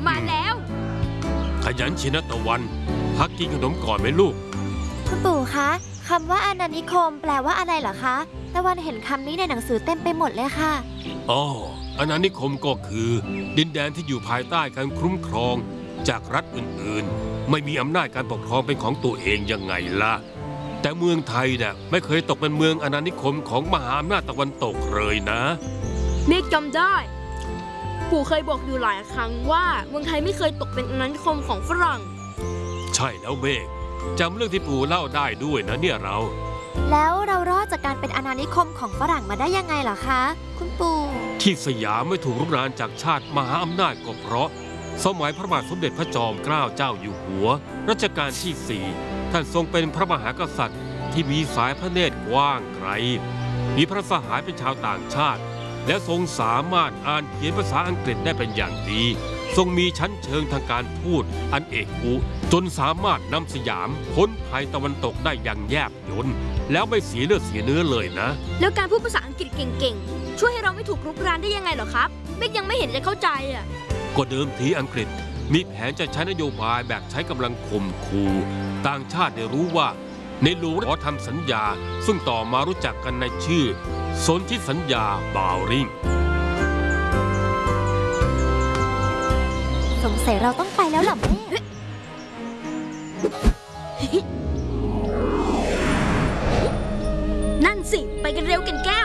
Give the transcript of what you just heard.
มาแล้วขยันชินะตะวันพักกินขนมก่อนไหมลูกคุณปู่คะคำว่าอาณานิคมแปลว่าอะไรเหรอคะตะวันเห็นคำนี้ในหนังสือเต็มไปหมดเลยค่ะอ๋ออาณานิคมก็คือดินแดนที่อยู่ภายใต้การคุ้มครองจากรัฐอื่นๆไม่มีอำนาจการปกครองเป็นของตัวเองยังไงล่ะแต่เมืองไทยเนี่ยไม่เคยตกเป็นเมืองอาณานิคมของมหาอำนาจตะวันตกเลยนะเมฆจำได้ปู่เคยบอกอยู่หลายครั้งว่าเมืองไทยไม่เคยตกเป็นอาณานิคมของฝรั่งใช่แล้วเมฆจำเรื่องที่ปู่เล่าได้ด้วยนะเนี่ยแล้วเรารอดจากการเป็นอาณานิคมของฝรั่งมาได้ยังไงเหรอคะคุณปู่ที่สยามไม่ถูกรุกรานจากชาติมหาอำนาจก็เพราะสมัยพระบาทสมเด็จพระจอมเกล้าเจ้าอยู่หัวรัชกาลที่ 4ท่านทรงเป็นพระมหากษัตริย์ที่มีสายพระเนตรกว้างไกลมีพระสหายเป็นชาวต่างชาติและทรงสามารถอ่านเขียนภาษาอังกฤษได้เป็นอย่างดีทรงมีชั้นเชิงทางการทูตอันเอกอุจนสามารถนำสยามพ้นภัยตะวันตกได้อย่างแยบยลแล้วไม่เสียเลือดเสียเนื้อเลยนะแล้วการพูดภาษาอังกฤษเก่งๆช่วยให้เราไม่ถูกรุกรานได้ยังไงเหรอครับเบกยังไม่เห็นจะเข้าใจอ่ะก็เดิมทีอังกฤษมีแผนจะใช้นโยบายแบบใช้กำลังข่มขู่ต่างชาติได้รู้ว่าในหลวงขอทำสัญญาซึ่งต่อมารู้จักกันในชื่อสนธิสัญญาบาวริงสงสัยเราต้องไปแล้วหรอแม่นั่นสิไปกันเร็วกันแก้ว